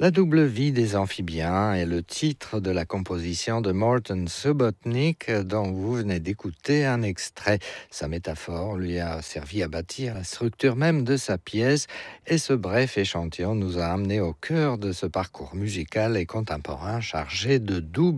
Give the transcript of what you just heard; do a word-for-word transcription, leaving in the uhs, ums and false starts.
La double vie des amphibiens est le titre de la composition de Morton Subotnick dont vous venez d'écouter un extrait. Sa métaphore lui a servi à bâtir la structure même de sa pièce et ce bref échantillon nous a amené au cœur de ce parcours musical et contemporain chargé de double